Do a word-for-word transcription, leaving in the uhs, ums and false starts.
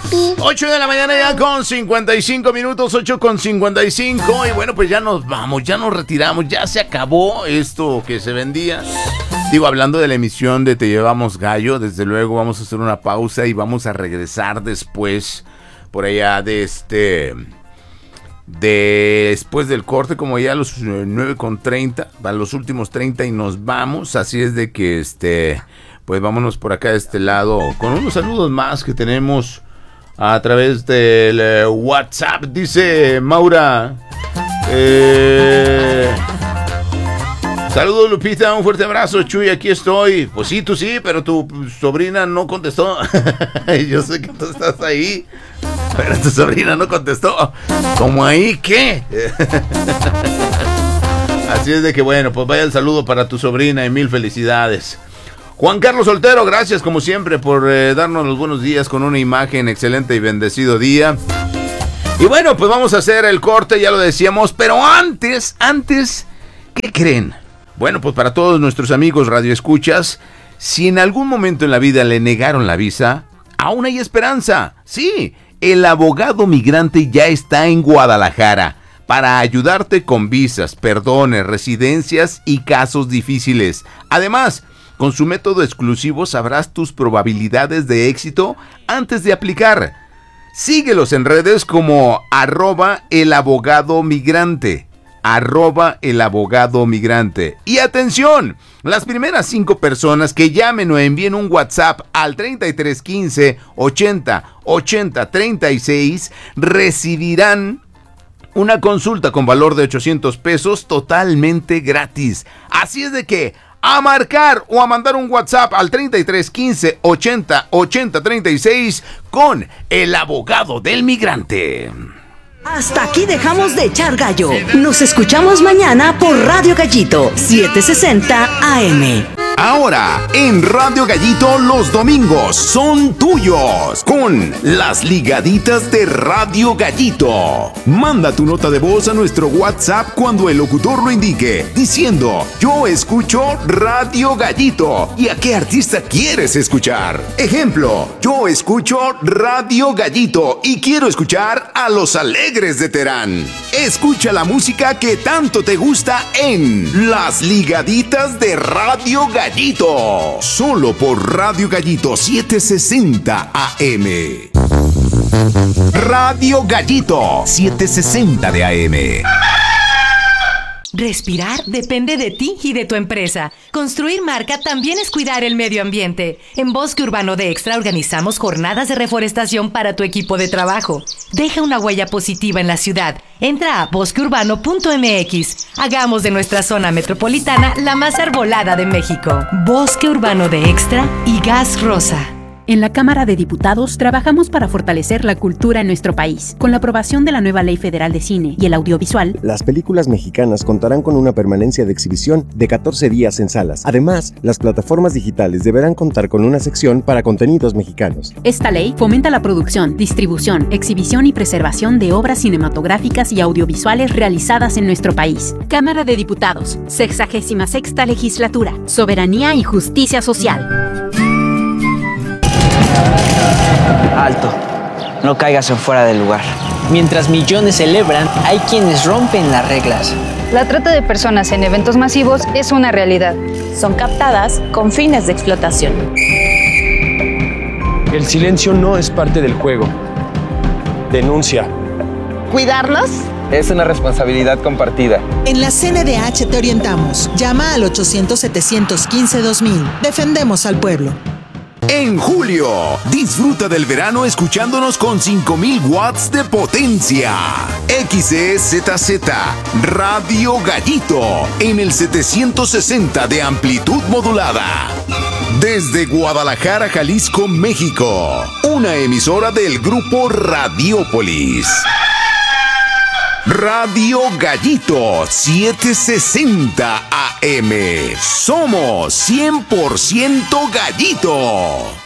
ocho de la mañana ya con cincuenta y cinco minutos, ocho con cincuenta y cinco. Y bueno, pues ya nos vamos, ya nos retiramos, ya se acabó esto que se vendía. Digo, hablando de la emisión de Te Llevamos Gallo, desde luego vamos a hacer una pausa y vamos a regresar después, por allá de este... De después del corte, como ya a los nueve con treinta, a los últimos treinta y nos vamos. Así es de que este, pues vámonos por acá de este lado con unos saludos más que tenemos a través del eh, WhatsApp. Dice Maura, eh, saludos Lupita, un fuerte abrazo. Chuy, aquí estoy. Pues sí, tú sí, pero tu sobrina no contestó. Yo sé que tú estás ahí, pero tu sobrina no contestó. ¿Cómo ahí qué? Así es de que bueno, pues vaya el saludo para tu sobrina y mil felicidades. Juan Carlos Soltero, gracias como siempre por eh, darnos los buenos días con una imagen. Excelente y bendecido día. Y bueno, pues vamos a hacer el corte, ya lo decíamos, pero antes, antes, ¿qué creen? Bueno, pues para todos nuestros amigos radioescuchas, si en algún momento en la vida le negaron la visa, aún hay esperanza. Sí, el abogado migrante ya está en Guadalajara para ayudarte con visas, perdones, residencias y casos difíciles. Además, con su método exclusivo sabrás tus probabilidades de éxito antes de aplicar. Síguelos en redes como arroba el abogado migrante. Arroba el abogado migrante. Y atención, las primeras cinco personas que llamen o envíen un WhatsApp al treinta y tres quince ochenta ochenta treinta y seis recibirán una consulta con valor de ochocientos pesos totalmente gratis. Así es de que a marcar o a mandar un WhatsApp al treinta y tres quince ochenta ochenta treinta y seis con el abogado del migrante. Hasta aquí dejamos de echar gallo. Nos escuchamos mañana por Radio Gallito setecientos sesenta A M. Ahora, en Radio Gallito los domingos son tuyos con las ligaditas de Radio Gallito. Manda tu nota de voz a nuestro WhatsApp cuando el locutor lo indique, diciendo: yo escucho Radio Gallito. ¿Y a qué artista quieres escuchar? Ejemplo: yo escucho Radio Gallito y quiero escuchar a Los Alegres de Terán. Escucha la música que tanto te gusta en las ligaditas de Radio Gallito. Gallito, solo por Radio Gallito setecientos sesenta A M. Radio Gallito setecientos sesenta de A M. Respirar depende de ti y de tu empresa. Construir marca también es cuidar el medio ambiente. En Bosque Urbano de Extra organizamos jornadas de reforestación para tu equipo de trabajo. Deja una huella positiva en la ciudad. Entra a bosque urbano punto m x. Hagamos de nuestra zona metropolitana la más arbolada de México. Bosque Urbano de Extra y Gas Rosa. En la Cámara de Diputados trabajamos para fortalecer la cultura en nuestro país. Con la aprobación de la nueva Ley Federal de Cine y el Audiovisual, las películas mexicanas contarán con una permanencia de exhibición de catorce días en salas. Además, las plataformas digitales deberán contar con una sección para contenidos mexicanos. Esta ley fomenta la producción, distribución, exhibición y preservación de obras cinematográficas y audiovisuales realizadas en nuestro país. Cámara de Diputados, sexagésima sexta Legislatura. Soberanía y justicia social. Alto, no caigas en fuera del lugar. Mientras millones celebran, hay quienes rompen las reglas. La trata de personas en eventos masivos es una realidad. Son captadas con fines de explotación. El silencio no es parte del juego. Denuncia. ¿Cuidarnos? Es una responsabilidad compartida. En la C N D H te orientamos. Llama al ochocientos setecientos quince dos mil. Defendemos al pueblo. En julio, disfruta del verano escuchándonos con cinco mil watts de potencia. X E Z Z, Radio Gallito, en el setecientos sesenta de amplitud modulada. Desde Guadalajara, Jalisco, México. Una emisora del grupo Radiópolis. Radio Gallito setecientos sesenta A M. Somos cien por ciento Gallito.